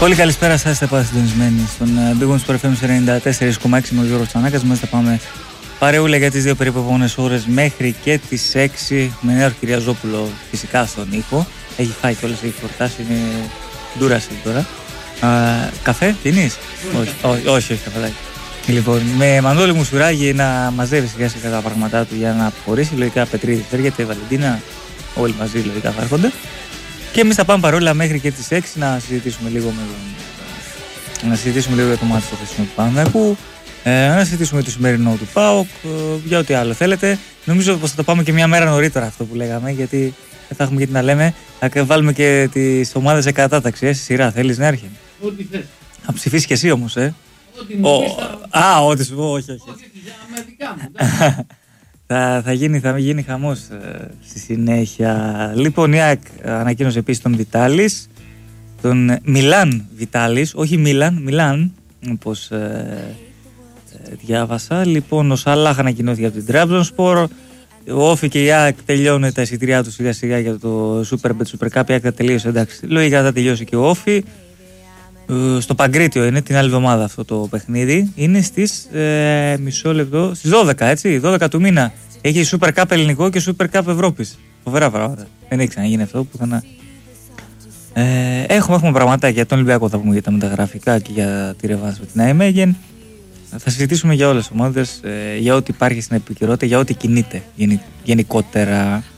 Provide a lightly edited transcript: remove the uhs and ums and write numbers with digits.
Πολύ καλησπέρα σας, είστε πάντα συντονισμένοι στον Big Wings Sport FM 94,6 με ο Γιώργος Τσανάκας. Μας θα πάμε παρεούλα για τις 2 περίπου επόμενες ώρες μέχρι και τις 6 με Νέο Κυριαζόπουλο φυσικά στον ήχο. Έχει φάει κιόλας, έχει φορτάσει, είναι ντούραση τώρα. Καφέ, πίνεις? Όχι, καφεδάκι. Λοιπόν, με Μανώλη Μουσουράγη να μαζεύει σιγά σιγά τα πράγματά του για να αποχωρήσει. Λογικά Πετρίδη φέργεται, Βαλεντίνα, όλοι μαζί λογικά θα έρχονται. Και εμείς θα πάμε παρόλα μέχρι και τις 6 να συζητήσουμε λίγο για το μάτι στο χθεσινό του Παναθηναϊκού, να συζητήσουμε το σημερινό του ΠΑΟΚ, για ό,τι άλλο θέλετε. Νομίζω πως θα το πάμε και μια μέρα νωρίτερα αυτό που λέγαμε, γιατί δεν θα έχουμε γιατί να λέμε. Θα βάλουμε και τις ομάδες σε κατάταξη, στη σειρά. Θέλεις να έρχεται? Ό,τι θες. Θα ψηφίσεις και εσύ όμως, Ό,τι μου πεις θα... ό,τι σου πω, όχι. με δικά μου. Θα γίνει χαμός στη συνέχεια. Λοιπόν, η ΑΕΚ ανακοίνωσε επίσης τον Βιτάλης, τον Μιλάν Βιτάλης, όχι Μιλάν, όπως διάβασα. Λοιπόν, ο Σαλάχ ανακοινώθηκε από την Τραμπζονσπορ. Ο Όφη και η ΑΕΚ τελειώνουν τα εισιτήριά του σιγά σιγά για το Super Cup. Η ΑΕΚ θα τελείωσε, εντάξει. Λογικά θα τελειώσει και ο Όφη. Στο Παγκρίτιο είναι την άλλη εβδομάδα αυτό το παιχνίδι. Είναι στις στις 12, έτσι, 12 του μήνα. Έχει Super Cup ελληνικό και Super Cup Ευρώπης. Φοβερά πράγματα. Δεν έχει ξαναγίνει αυτό πουθενά. Έχουμε πραγματάκια για τον Ολυμπιακό, θα πούμε για τα μεταγραφικά και για τη ρεβάνς με την ΑΕΜΕΓΕΝ. Θα συζητήσουμε για όλες τις ομάδες, για ό,τι υπάρχει στην επικαιρότητα, για ό,τι κινείται γενικότερα.